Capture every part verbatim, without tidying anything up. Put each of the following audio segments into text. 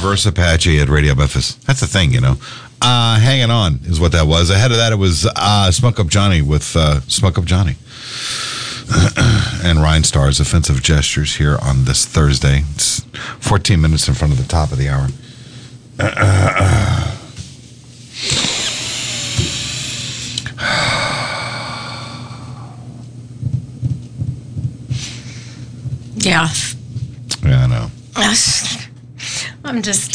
Reverse Apache at Radio Memphis. That's the thing, you know. Uh, Hanging On is what that was. Ahead of that, it was uh, Smoke Up Johnny with uh, Smoke Up Johnny. And Ryan Starr's Offensive Gestures here on this Thursday. It's fourteen minutes in front of the top of the hour. Uh, uh, uh. Yeah. Yeah, I know. I'm just...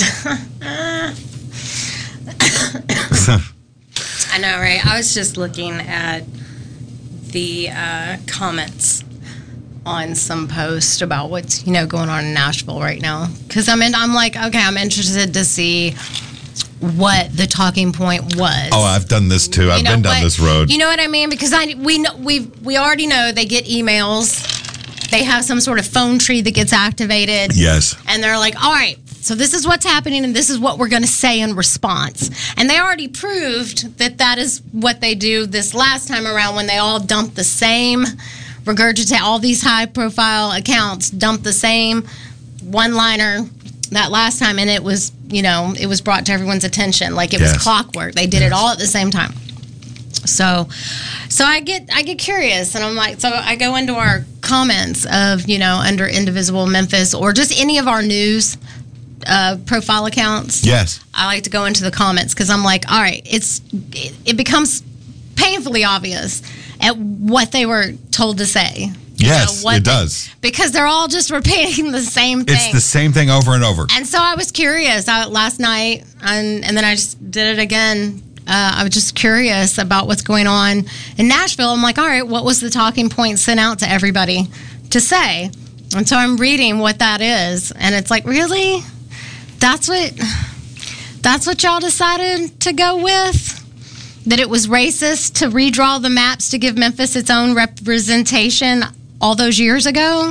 I know, right? I was just looking at the uh, comments on some post about what's, you know, going on in Nashville right now. Because I'm in, I'm like, okay, I'm interested to see what the talking point was. Oh, I've done this too. I've you know, been down but, this road. You know what I mean? Because I we know we we already know they get emails. They have some sort of phone tree that gets activated. Yes. And they're like, all right, so this is what's happening and this is what we're going to say in response. And they already proved that that is what they do this last time around when they all dump the same, regurgitate all these high-profile accounts, dump the same one-liner that last time. And it was, you know, it was brought to everyone's attention. Like it yes. was clockwork. They did yes. it all at the same time. So, so I get I get curious, and I'm like, so I go into our comments of, you know, under Indivisible Memphis or just any of our news uh, profile accounts. Yes, I like to go into the comments because I'm like, all right, it's it, it becomes painfully obvious at what they were told to say. Yes, you know, it they, does. Because they're all just repeating the same thing. It's the same thing over and over. And so I was curious I, last night, and, and then I just did it again. Uh, I was just curious about what's going on in Nashville. I'm like, all right, what was the talking point sent out to everybody to say? And so I'm reading what that is, and it's like, really? That's what that's what y'all decided to go with? That it was racist to redraw the maps to give Memphis its own representation all those years ago?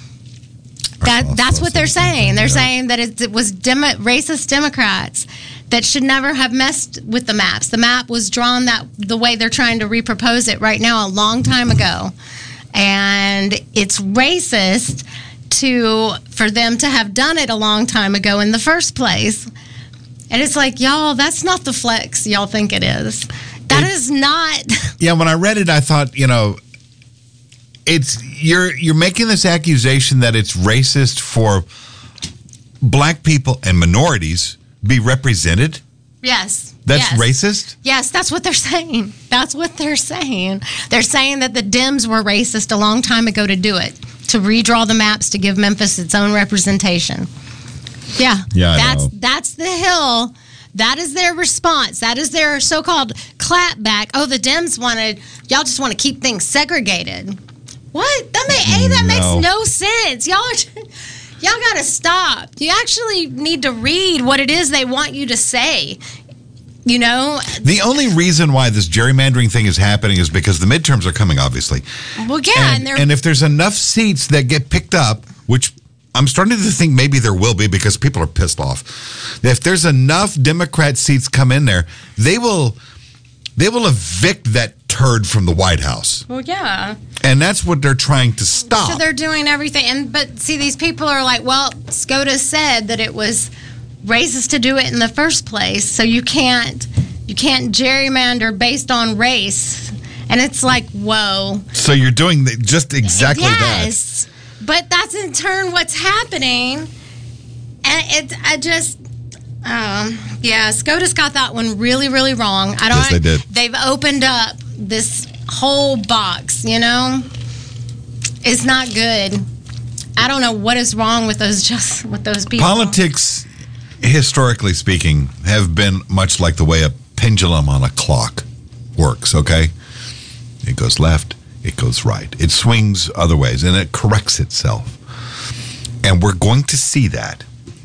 That that's what they're saying. They're saying that it, it was demo, racist Democrats that should never have messed with the maps. The map was drawn that the way they're trying to repropose it right now a long time ago. And it's racist to for them to have done it a long time ago in the first place. And it's like, y'all, that's not the flex y'all think it is. That it, is not. Yeah, when I read it, I thought, you know, it's you're you're making this accusation that it's racist for black people and minorities be represented? Yes. That's yes. racist? Yes, that's what they're saying. That's what they're saying. They're saying that the Dems were racist a long time ago to do it, to redraw the maps to give Memphis its own representation. Yeah. Yeah, I that's know. that's the hill. That is their response. That is their so-called clapback. Oh, the Dems wanted, y'all just want to keep things segregated. What? That may, A, that no. makes no sense. Y'all are... Y'all got to stop. You actually need to read what it is they want you to say. You know? The only reason why this gerrymandering thing is happening is because the midterms are coming, obviously. Well, yeah. And, and, and if there's enough seats that get picked up, which I'm starting to think maybe there will be because people are pissed off. If there's enough Democrat seats come in there, they will... They will evict that turd from the White House. Well, yeah. And that's what they're trying to stop. So they're doing everything. And But, see, these people are like, well, SCOTUS said that it was racist to do it in the first place, so you can't you can't gerrymander based on race. And it's like, whoa. So you're doing the, just exactly yes, that. Yes. But that's in turn what's happening. And it, I just... Um, yeah, SCOTUS got that one really, really wrong. I don't. Yes, they did. They've opened up this whole box. You know, it's not good. I don't know what is wrong with those just with those people. Politics, historically speaking, have been much like the way a pendulum on a clock works. Okay, it goes left, it goes right, it swings other ways, and it corrects itself. And we're going to see that.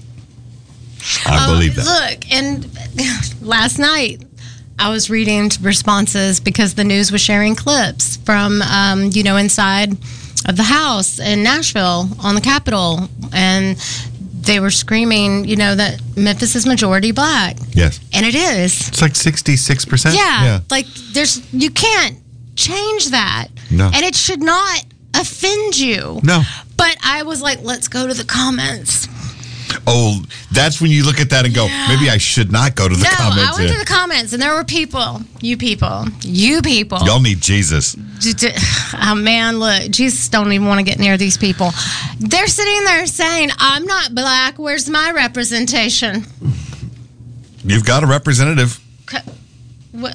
I uh, believe that. Look, and last night I was reading responses because the news was sharing clips from, um, you know, inside of the House in Nashville on the Capitol, and they were screaming, you know, that Memphis is majority black. Yes. And it is. It's like sixty-six percent. Yeah, yeah. Like, there's, you can't change that. No. And it should not offend you. No. But I was like, let's go to the comments. Oh, that's when you look at that and go, maybe I should not go to the no, comments. I went here. to the comments, and there were people, you people, you people. Y'all need Jesus. Oh, man, look, Jesus don't even want to get near these people. They're sitting there saying, I'm not black. Where's my representation? You've got a representative. Co- what?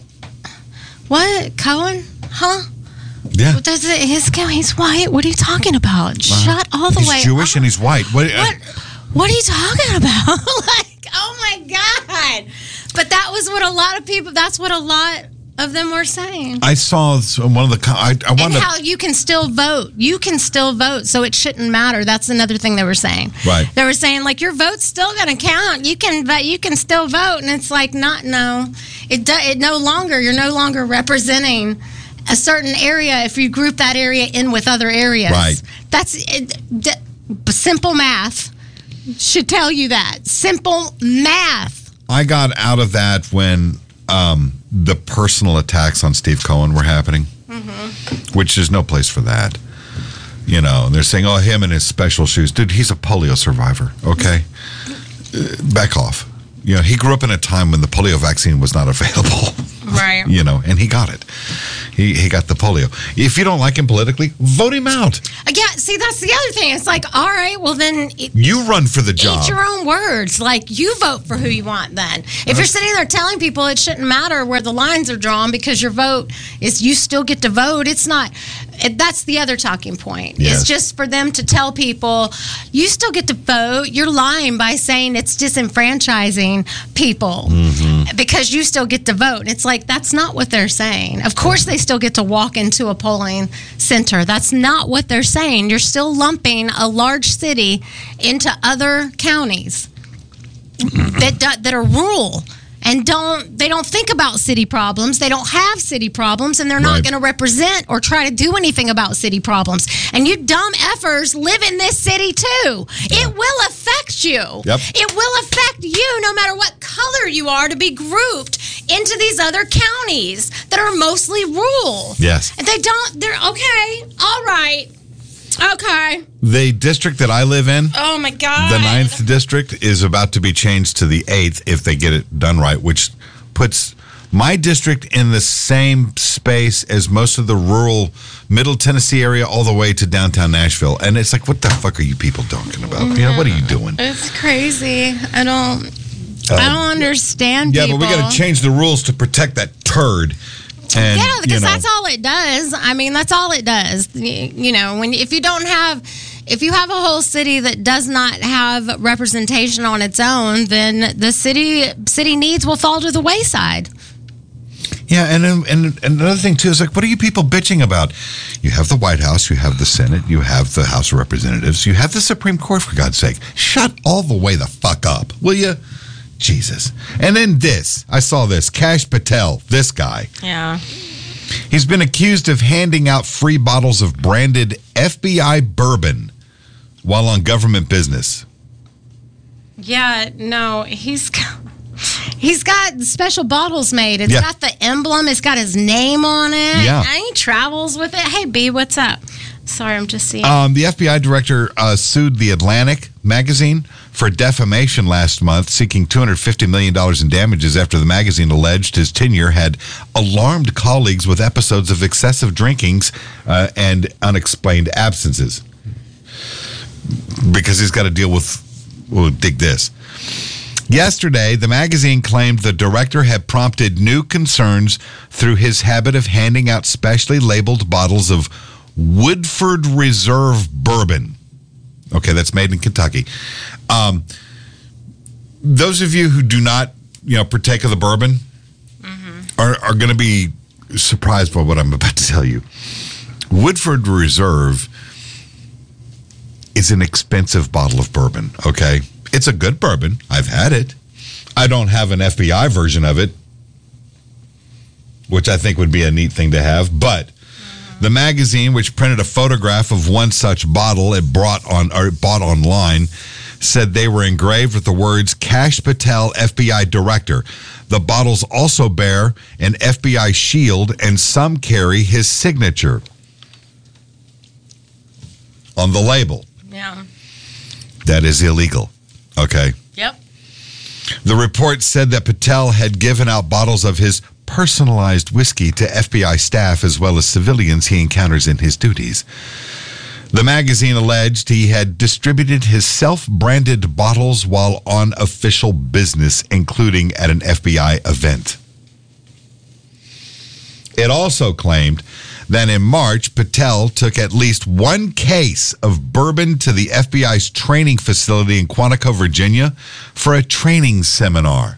What? Cohen? Huh? Yeah. Does it, his, he's white. What are you talking about? Uh-huh. Shut all the he's way Jewish up. and he's white. What? Uh, What? What are you talking about? Like, oh my God. But that was what a lot of people, that's what a lot of them were saying. I saw one of the, com- I, I And wanted how you can still vote. You can still vote, so it shouldn't matter. That's another thing they were saying. Right. They were saying, like, your vote's still going to count. You can vote. You can still vote. And it's like, not, no. It, do, it no longer, you're no longer representing a certain area if you group that area in with other areas. Right. That's it, d- simple math should tell you that. Simple math. I got out of that when um, the personal attacks on Steve Cohen were happening, mm-hmm. which there's no place for that. You know, and they're saying, oh, him in his special shoes. Dude, he's a polio survivor, okay? Uh, back off. You know, he grew up in a time when the polio vaccine was not available. Right. You know, and he got it. He he got the polio. If you don't like him politically, vote him out. Yeah, see, that's the other thing. It's like, all right, well, then... It, You run for the job. Eat your own words. Like, you vote for who you want then. If you're sitting there telling people it shouldn't matter where the lines are drawn because your vote is, you still get to vote, it's not... It, that's the other talking point. Yes. It's just for them to tell people, you still get to vote. You're lying by saying it's disenfranchising people mm-hmm. because you still get to vote. It's like, that's not what they're saying. Of course they still get to walk into a polling center. That's not what they're saying. You're still lumping a large city into other counties that that are rural and don't they don't think about city problems. They don't have city problems, and they're not Right. going to represent or try to do anything about city problems. And you dumb effers live in this city too. It will affect you. Yep. It will affect you no matter what color you are to be grouped into these other counties that are mostly rural. Yes. And they don't, they're okay, all right, okay. The district that I live in, Oh my God. the ninth district, is about to be changed to the eighth if they get it done right, which puts my district in the same space as most of the rural Middle Tennessee area all the way to downtown Nashville. And it's like, what the fuck are you people talking about? You know, what are you doing? It's crazy. I don't, Um, I don't understand Yeah, people. but we got to change the rules to protect that turd. And, yeah, because you know, that's all it does. I mean, that's all it does. You, you know, when if you don't have, if you have a whole city that does not have representation on its own, then the city city needs will fall to the wayside. Yeah, and, and and another thing too is like, what are you people bitching about? You have the White House, you have the Senate, you have the House of Representatives, you have the Supreme Court, for God's sake. Shut all the way the fuck up, will you? Jesus. And then this, I saw this, Kash Patel, this guy. Yeah. He's been accused of handing out free bottles of branded F B I bourbon while on government business. Yeah, no, he's got, he's got special bottles made. It's Yeah. got the emblem. It's got his name on it. Yeah. And he travels with it. Hey, B, what's up? Sorry, I'm just seeing. Um, the F B I director uh, sued The Atlantic magazine for defamation last month, seeking two hundred fifty million dollars in damages after the magazine alleged his tenure had alarmed colleagues with episodes of excessive drinkings uh, and unexplained absences. Because he's got to deal with, well, dig this. Yesterday, the magazine claimed the director had prompted new concerns through his habit of handing out specially labeled bottles of Woodford Reserve bourbon. Okay, that's made in Kentucky. Um, those of you who do not, you know, partake of the bourbon mm-hmm. are, are going to be surprised by what I'm about to tell you. Woodford Reserve is an expensive bottle of bourbon, okay? It's a good bourbon. I've had it. I don't have an F B I version of it, which I think would be a neat thing to have, but the magazine, which printed a photograph of one such bottle it brought on or bought online, said they were engraved with the words Kash Patel, F B I Director. The bottles also bear an F B I shield, and some carry his signature on the label. Yeah. That is illegal. Okay. Yep. The report said that Patel had given out bottles of his personalized whiskey to F B I staff as well as civilians he encounters in his duties. The magazine alleged he had distributed his self-branded bottles while on official business, including at an F B I event. It also claimed that in March, Patel took at least one case of bourbon to the F B I's training facility in Quantico, Virginia, for a training seminar.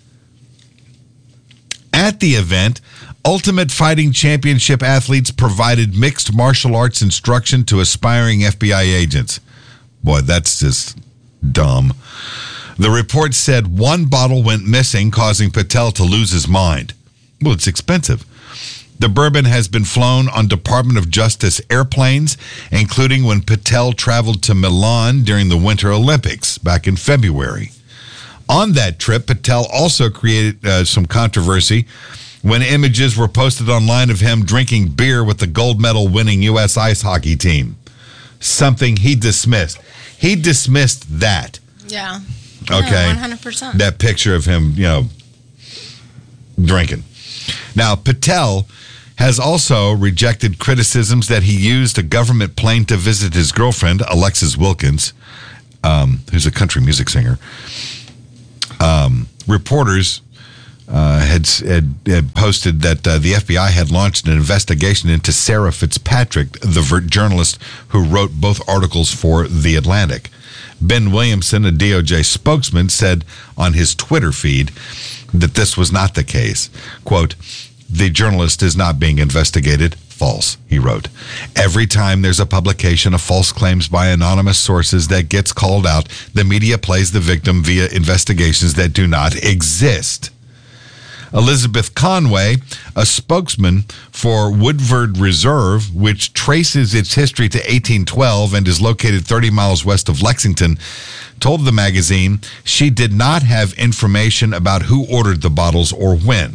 At the event, Ultimate Fighting Championship athletes provided mixed martial arts instruction to aspiring F B I agents. Boy, that's just dumb. The report said one bottle went missing, causing Patel to lose his mind. Well, it's expensive. The bourbon has been flown on Department of Justice airplanes, including when Patel traveled to Milan during the Winter Olympics back in February. On that trip, Patel also created uh, some controversy when images were posted online of him drinking beer with the gold medal winning U S ice hockey team. Something he dismissed. He dismissed that. Yeah. Okay. Yeah, one hundred percent. That picture of him, you know, drinking. Now, Patel has also rejected criticisms that he used a government plane to visit his girlfriend, Alexis Wilkins, um, who's a country music singer. Um, reporters uh, had, had, had posted that uh, the F B I had launched an investigation into Sarah Fitzpatrick, the ver- journalist who wrote both articles for The Atlantic. Ben Williamson, a D O J spokesman, said on his Twitter feed that this was not the case. Quote, "The journalist is not being investigated." False, he wrote. "Every time there's a publication of false claims by anonymous sources that gets called out, the media plays the victim via investigations that do not exist." Elizabeth Conway, a spokesman for Woodford Reserve, which traces its history to eighteen twelve and is located thirty miles west of Lexington, told the magazine she did not have information about who ordered the bottles or when.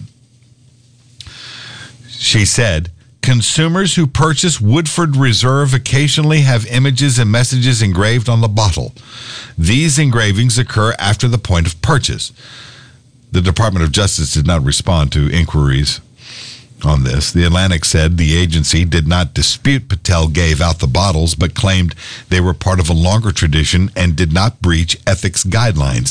She said, "Consumers who purchase Woodford Reserve occasionally have images and messages engraved on the bottle. These engravings occur after the point of purchase." The Department of Justice did not respond to inquiries on this. The Atlantic said the agency did not dispute Patel gave out the bottles, but claimed they were part of a longer tradition and did not breach ethics guidelines.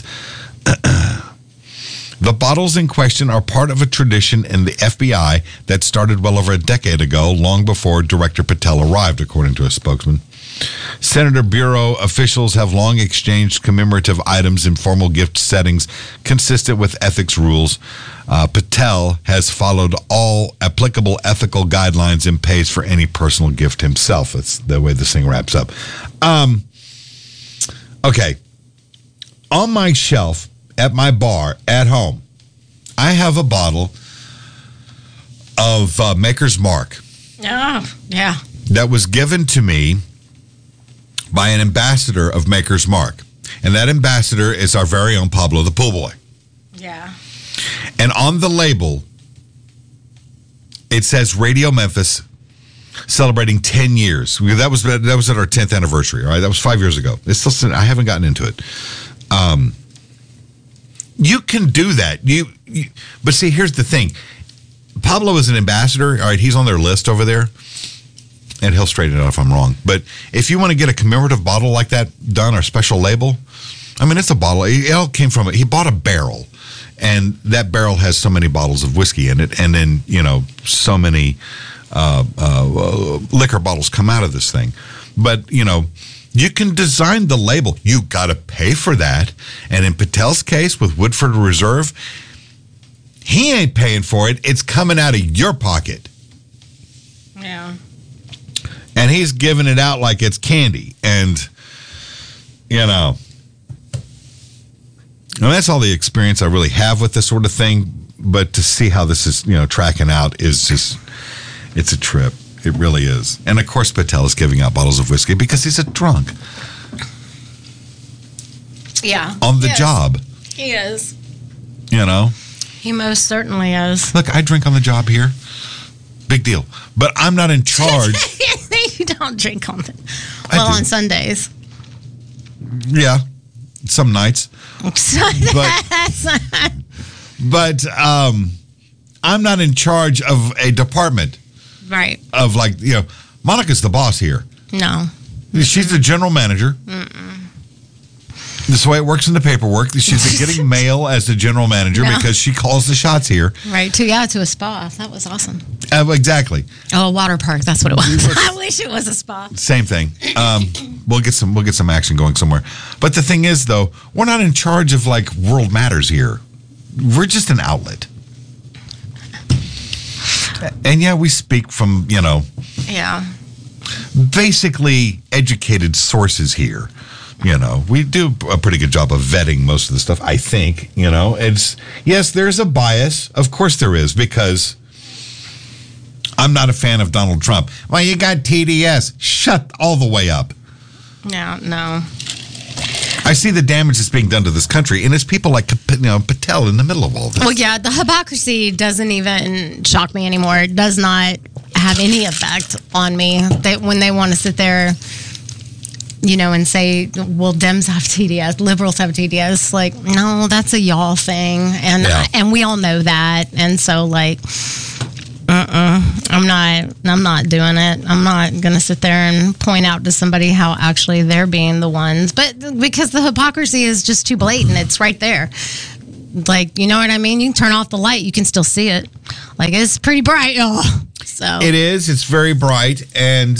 The bottles in question are part of a tradition in the F B I that started well over a decade ago, long before Director Patel arrived, according to a spokesman. Senator Bureau officials have long exchanged commemorative items in formal gift settings consistent with ethics rules. Uh, Patel has followed all applicable ethical guidelines and pays for any personal gift himself. That's the way this thing wraps up. Um, okay. On my shelf at my bar at home, I have a bottle of uh, Maker's Mark. Oh, yeah. That was given to me by an ambassador of Maker's Mark. And that ambassador is our very own Pablo the Pool Boy. Yeah. And on the label, it says Radio Memphis celebrating ten years. That was that was at our tenth anniversary, all right? That was five years ago. It's still, I haven't gotten into it. Um, you can do that. You, you, but see, here's the thing. Pablo is an ambassador, all right? He's on their list over there. And he'll straighten it out if I'm wrong. But if you want to get a commemorative bottle like that done or special label, I mean, it's a bottle. It all came from it. He bought a barrel, and that barrel has so many bottles of whiskey in it, and then, you know, so many uh, uh, liquor bottles come out of this thing. But, you know, you can design the label. You got to pay for that. And in Patel's case with Woodford Reserve, he ain't paying for it. It's coming out of your pocket. Yeah. And he's giving it out like it's candy. And, you know, and that's all the experience I really have with this sort of thing. But to see how this is, you know, tracking out is just, it's a trip. It really is. And, of course, Patel is giving out bottles of whiskey because he's a drunk. Yeah. On the Yes. job. He is. You know? He most certainly is. Look, I drink on the job here. Big deal. But I'm not in charge. You don't drink on the well do. on Sundays. Yeah. some nights. but but um, I'm not in charge of a department. Right. Of like, you know, Monica's the boss here. No. She's the general manager. Mm-mm. This is the way it works in the paperwork. She's getting mail as the general manager no. because she calls the shots here. Right. To, yeah, to a spa. That was awesome. Uh, exactly. Oh, a water park. That's what it was. I wish it was a spa. Same thing. Um, we'll get some. We'll get some action going somewhere. But the thing is, though, we're not in charge of like world matters here. We're just an outlet. And yeah, we speak from, you know, yeah, basically educated sources here. You know, we do a pretty good job of vetting most of the stuff, I think. You know, it's, yes, there's a bias. Of course there is, because I'm not a fan of Donald Trump. Well, you got T D S. Shut all the way up. No, no. I see the damage that's being done to this country, and it's people like, you know, Patel in the middle of all this. Well, yeah, the hypocrisy doesn't even shock me anymore. It does not have any effect on me. They, when they want to sit there, you know, and say, well, Dems have T D S, liberals have T D S. Like, no, that's a y'all thing. And yeah. and we all know that. And so, like, uh-uh, I'm not, I'm not doing it. I'm not going to sit there and point out to somebody how actually they're being the ones. But because the hypocrisy is just too blatant. It's right there. Like, you know what I mean? You can turn off the light. You can still see it. Like, it's pretty bright. Oh, so. It is. It's very bright. And,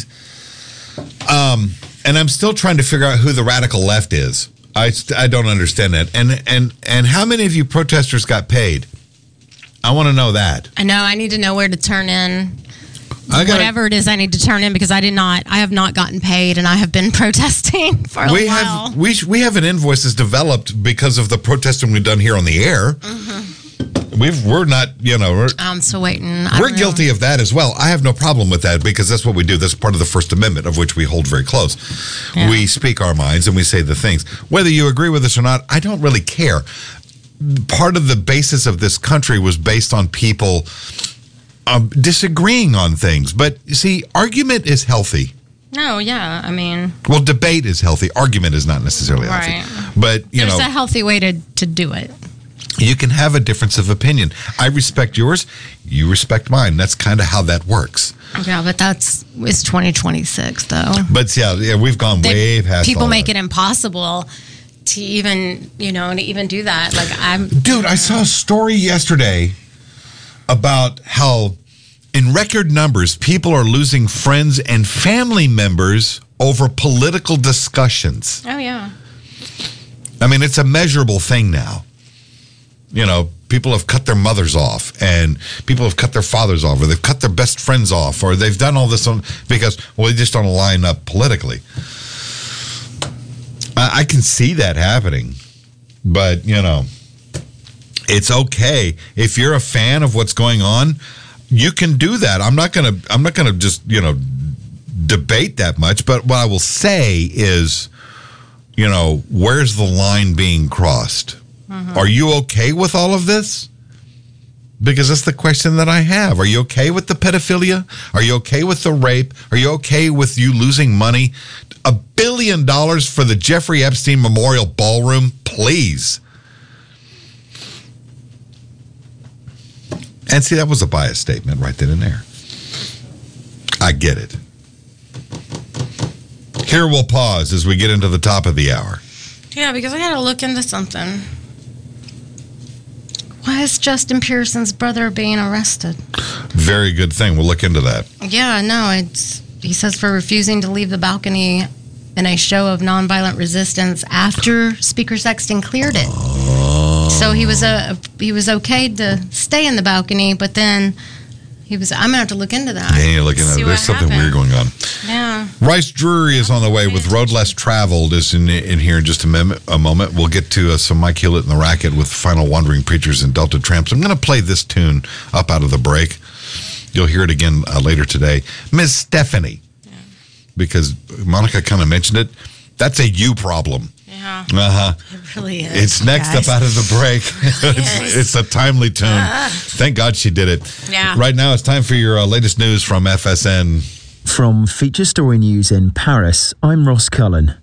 um... And I'm still trying to figure out who the radical left is. I, I don't understand that. And and and how many of you protesters got paid? I want to know that. I know. I need to know where to turn in. I gotta, Whatever it is I need to turn in, because I did not. I have not gotten paid, and I have been protesting for a we while. Have, we we have an invoice that's developed because of the protesting we've done here on the air. Mm-hmm. We've, we're not, you know. We're, I'm still waiting. I we're guilty know. of that as well. I have no problem with that, because that's what we do. That's part of the First Amendment, of which we hold very close. Yeah. We speak our minds and we say the things. Whether you agree with us or not, I don't really care. Part of the basis of this country was based on people um, disagreeing on things. But you see, argument is healthy. No, yeah, I mean. Well, debate is healthy. Argument is not necessarily healthy. Right. But, you There's know. There's a healthy way to, to do it. You can have a difference of opinion. I respect yours. You respect mine. That's kind of how that works. Yeah, but that's it's twenty twenty-six, though. But yeah, yeah we've gone they, way past. People all make that. it impossible to even, you know, to even do that. Like I'm, dude. I saw a story yesterday about how, in record numbers, people are losing friends and family members over political discussions. Oh yeah. I mean, it's a measurable thing now. You know, people have cut their mothers off, and people have cut their fathers off, or they've cut their best friends off, or they've done all this on, because, well, they just don't line up politically. I, I can see that happening, but, you know, it's okay. If you're a fan of what's going on, you can do that. I'm not going to, I'm not going to just, you know, debate that much, but what I will say is, you know, where's the line being crossed? Mm-hmm. Are you okay with all of this? Because that's the question that I have. Are you okay with the pedophilia? Are you okay with the rape? Are you okay with you losing money? A billion dollars for the Jeffrey Epstein Memorial Ballroom? Please. And see, that was a biased statement right then and there. I get it. Here we'll pause as we get into the top of the hour. Yeah, because I got to look into something. Why is Justin Pearson's brother being arrested? Very good thing. We'll look into that. Yeah, no, it's he says for refusing to leave the balcony in a show of nonviolent resistance after Speaker Sexton cleared it. Oh. So he was a he was okay to stay in the balcony, but then he was. I'm gonna have to look into that. Yeah, you're looking at it. There's something happened. weird going on. Yeah. Rice Drury is on the way with Road Less Traveled is in in here in just a, mem- a moment. We'll get to uh, some Mike Hewlett and the Racket with Final Wandering Preachers and Delta Tramps. I'm going to play this tune up out of the break. You'll hear it again uh, later today. Miss Stephanie. Yeah. Because Monica kind of mentioned it. That's a you problem. Yeah. Uh-huh. It really is. It's next guys. up out of the break. it's, Yes. it's a timely tune. Uh, Thank God she did it. Yeah. Right now it's time for your uh, latest news from F S N. From Feature Story News in Paris, I'm Ross Cullen.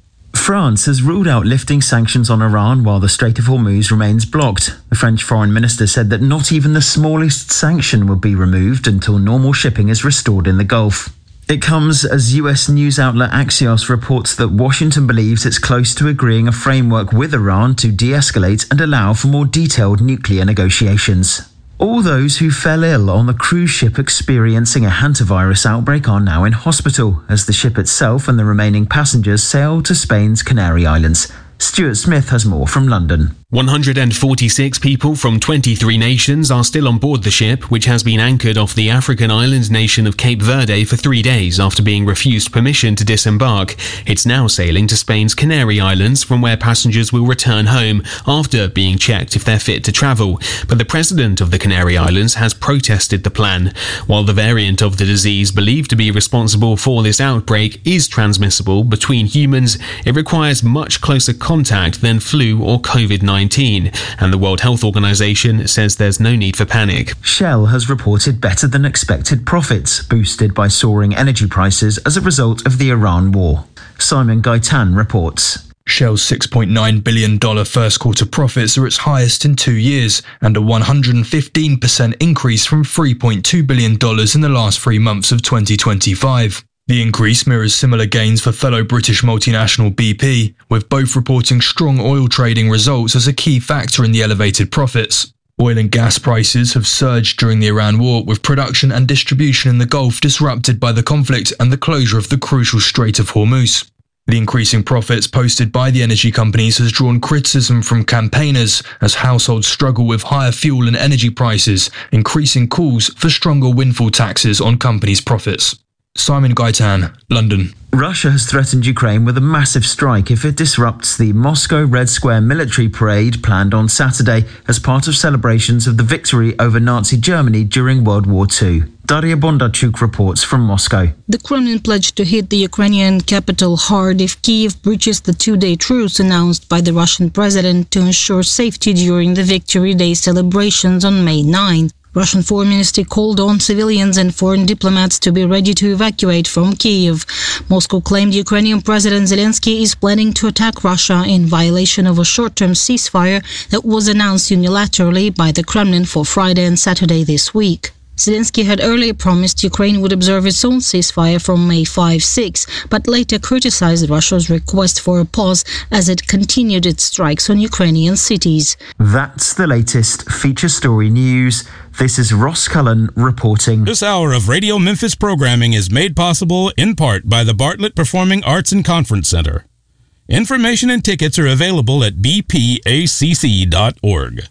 France has ruled out lifting sanctions on Iran while the Strait of Hormuz remains blocked. The French foreign minister said that not even the smallest sanction will be removed until normal shipping is restored in the Gulf. It comes as U S news outlet Axios reports that Washington believes it's close to agreeing a framework with Iran to de-escalate and allow for more detailed nuclear negotiations. All those who fell ill on the cruise ship experiencing a hantavirus outbreak are now in hospital, as the ship itself and the remaining passengers sailed to Spain's Canary Islands. Stuart Smith has more from London. one hundred forty-six people from twenty-three nations are still on board the ship, which has been anchored off the African island nation of Cape Verde for three days after being refused permission to disembark. It's now sailing to Spain's Canary Islands, from where passengers will return home after being checked if they're fit to travel. But the president of the Canary Islands has protested the plan. While the variant of the disease believed to be responsible for this outbreak is transmissible between humans, it requires much closer contact than flu or COVID nineteen, and the World Health Organization says there's no need for panic. Shell has reported better than expected profits, boosted by soaring energy prices as a result of the Iran war. Simon Gaitan reports. Shell's six point nine billion dollars first quarter profits are its highest in two years, and a one hundred fifteen percent increase from three point two billion dollars in the last three months of twenty twenty-five. The increase mirrors similar gains for fellow British multinational B P, with both reporting strong oil trading results as a key factor in the elevated profits. Oil and gas prices have surged during the Iran war, with production and distribution in the Gulf disrupted by the conflict and the closure of the crucial Strait of Hormuz. The increasing profits posted by the energy companies has drawn criticism from campaigners as households struggle with higher fuel and energy prices, increasing calls for stronger windfall taxes on companies' profits. Simon Gaitan, London. Russia has threatened Ukraine with a massive strike if it disrupts the Moscow Red Square military parade planned on Saturday as part of celebrations of the victory over Nazi Germany during World War Two. Daria Bondarchuk reports from Moscow. The Kremlin pledged to hit the Ukrainian capital hard if Kyiv breaches the two-day truce announced by the Russian president to ensure safety during the Victory Day celebrations on May ninth. Russian Foreign Ministry called on civilians and foreign diplomats to be ready to evacuate from Kyiv. Moscow claimed Ukrainian President Zelensky is planning to attack Russia in violation of a short-term ceasefire that was announced unilaterally by the Kremlin for Friday and Saturday this week. Zelensky had earlier promised Ukraine would observe its own ceasefire from May fifth sixth, but later criticized Russia's request for a pause as it continued its strikes on Ukrainian cities. That's the latest feature story news. This is Ross Cullen reporting. This hour of Radio Memphis programming is made possible in part by the Bartlett Performing Arts and Conference Center. Information and tickets are available at b p a c c dot org.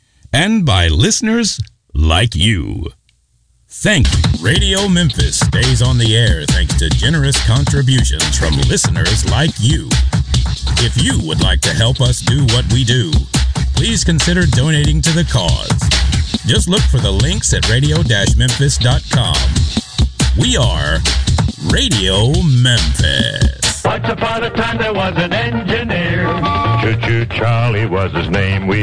And by listeners like you. Thank you. Radio Memphis stays on the air thanks to generous contributions from listeners like you. If you would like to help us do what we do, please consider donating to the cause. Just look for the links at radio dash memphis dot com. We are Radio Memphis. Once upon a time there was an engineer. Choo-choo Charlie was his name. We